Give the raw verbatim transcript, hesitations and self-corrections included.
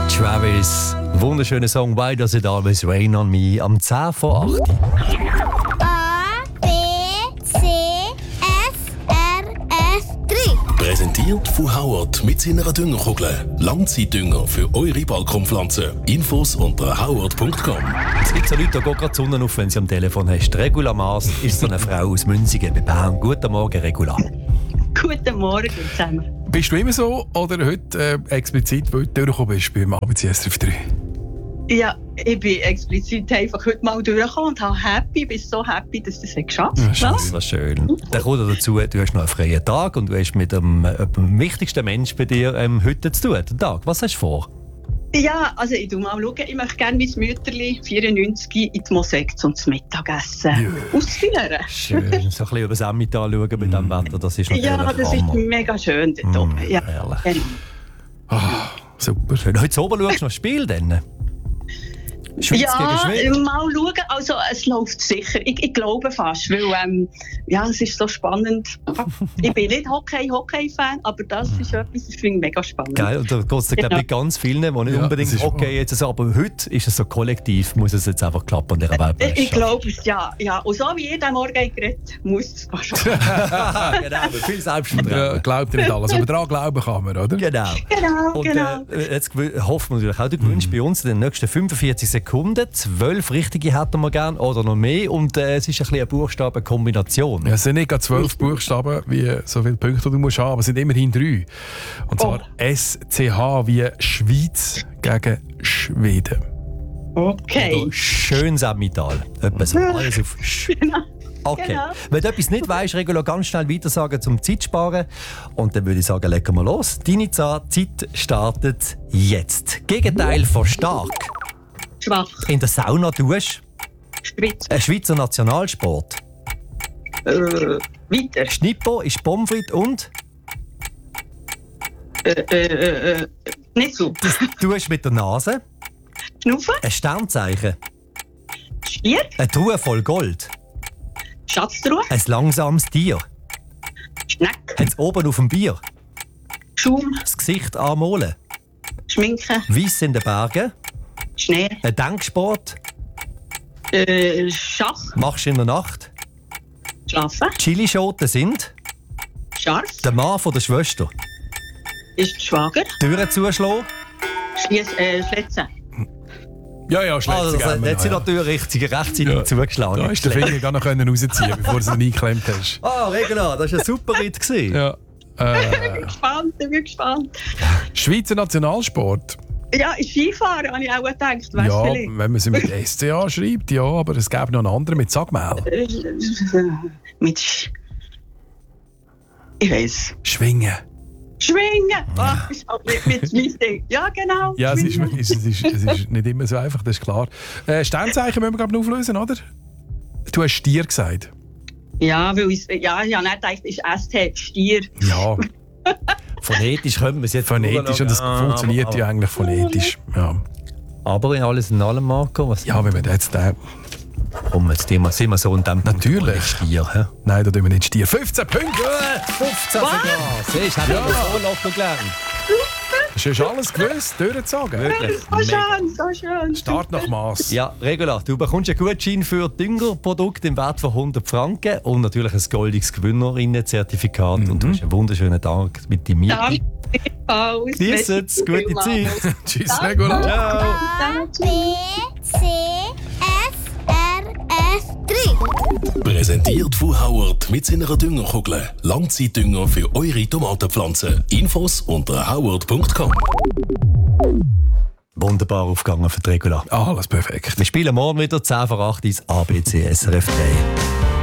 Travis, wunderschöner Song «Why Does It Always Rain on Me» am zehn vor acht. A, B, C, F, R, F, drei. Präsentiert von Howard mit seiner Düngerkugel. Langzeitdünger für eure Balkonpflanzen. Infos unter howard punkt com. Es gibt so Leute, die gehen gerade die Sonne auf, wenn sie am Telefon hast. Regula Maas ist so eine Frau aus Münzigen bei Bern. Guten Morgen, Regula. Guten Morgen zusammen. Bist du immer so oder heute äh, explizit, weil du durchgekommen bist beim A B C S R F drei? Ja, ich bin explizit einfach heute mal durchgekommen und habe happy, bin so happy, dass ich das geschafft Ja, habe. schön. Das war schön. Dann kommt dazu, du hast noch einen freien Tag und du hast mit dem, äh, dem wichtigsten Menschen bei dir ähm, heute zu tun. Den Tag. Was hast du vor? Ja, also ich tu mal schauen. Ich möchte gerne mein Mütterli vierundneunzig in die Mosek zum Mittagessen Ja. ausführen. Schön. So ein bisschen über das Emmental schauen mit diesem Wetter. Das ist natürlich Ja, das ist Hammer. mega schön dort oben. Mm, Ja. herrlich. Ah, super. Schön. Heute oben schaust du noch das Spiel dann? Schweiz Ja, gegen Schweiz? mal schauen. Also, es läuft sicher. Ich, ich glaube fast, weil ähm, ja, es ist so spannend. Ich bin nicht Hockey, Hockey-Fan, aber das ist etwas, das finde ich mega spannend. Geil, und da geht es glaube ich ganz vielen, die nicht Ja, unbedingt das ist Hockey wahr. jetzt so, aber heute ist es so kollektiv, muss es jetzt einfach klappen in dieser Ich, Weltmeisterschaft. ich glaube es, ja, ja. Und so wie ich den Morgen geredet muss es fast schon. Genau, mit viel Ja, Selbstvertrauen. glaubt ihr nicht alles, aber daran glauben kann man, oder? Genau. Genau, Und genau. äh, jetzt gew- hoffen wir natürlich auch, du gewinnst bei uns in den nächsten fünfundvierzig Sekunden. Zwölf richtige hätten wir gerne oder noch mehr. Und äh, es ist ein bisschen eine Buchstabenkombination. Ja, es sind nicht gerade zwölf Buchstaben, wie so viele Punkte du musst haben, aber es sind immerhin drei. Und zwar Oh. S C H wie Schweiz gegen Schweden. Okay. Also, schönes Emmental. Etwas alles auf Sch. Genau. Okay. Genau. Wenn du etwas nicht weißt, Regula, ganz schnell weiter sagen, zum Zeit sparen. Und dann würde ich sagen, legen wir los. Deine Zeit startet jetzt. Gegenteil von stark. Schwach. In der Sauna tust Schweiz. ein Schweizer Nationalsport. Äh, weiter. Schnippo ist Pommes frites und Äh, äh, äh, nicht so. tust mit der Nase Schnaufen. ein Sternzeichen, Stier. eine Truhe voll Gold, Schatztruhe. ein langsames Tier, Schneck. hat's oben auf dem Bier, Schaum. das Gesicht anmalen, Schminke. Weiss in den Bergen, Schnee. ein Denksport, Äh, Schach. machst in der Nacht, Schlafen. Chilischoten sind Scharf. der Mann von der Schwester, Ist Schwager. Türen zuschlagen. Schließ, äh, Schletzen. Ja, ja, schlecht. Also, gerne, jetzt sind ja. natürlich richtig rechtzeitig Ja. zugeschlagen. Da hast du den Finger gar noch können rausziehen, bevor du ihn eingeklemmt hast. Ah, Regula, das war ein super Ritt. gewesen. Ja. Ich Äh, bin gespannt, ich bin gespannt. Schweizer Nationalsport. Ja, Skifahren habe ich auch gedacht. Weißt Ja, du, wenn man sie mit S C A schreibt, ja, aber es gäbe noch einen anderen mit Sagmehl. äh, mit Sch Ich weiß. Schwingen. Schwingen! Ach, ist auch mit, mit Schweissding. Ja, genau. Ja, es ist, Schwingen. es, ist, es, ist, es ist nicht immer so einfach, das ist klar. Äh, Sternzeichen müssen wir glaube ich auflösen, oder? Du hast Stier gesagt. Ja, weil ich, ja, ich habe nicht gedacht, es ist S T, Stier. Ja, Phonetisch können wir es jetzt phonetisch und das Ah, funktioniert aber, ja eigentlich phonetisch. Ja, Aber in alles in allem, Marco, was ja wenn wir jetzt den... komm, jetzt sind wir, sind wir so in dem Natürlich. Stier. Hä? Nein, da tun wir nicht Stier. fünfzehn Punkte! fünfzehn sogar. Siehst du, haben wir Ja. so locker gelernt. Hast du alles gewusst? Durchgezogen? Wirklich. So schön, so schön. Start nach Mass. Ja, Regula, du bekommst einen Gutschein für Düngerprodukte im Wert von hundert Franken und natürlich ein goldiges Gewinnerinnen-Zertifikat. Und du hast einen wunderschönen Tag mit dem Miete. Danke. Aus. Genießt gute Zeit. Tschüss, Regula. Ciao. A, B, C, F, R, F, drei. Präsentiert von Howard mit seiner Düngerkugel. Langzeitdünger für eure Tomatenpflanzen. Infos unter howard punkt com. Wunderbar aufgegangen für die Regula. Alles perfekt. Wir spielen morgen wieder zehn vor acht ins A B C S R F drei.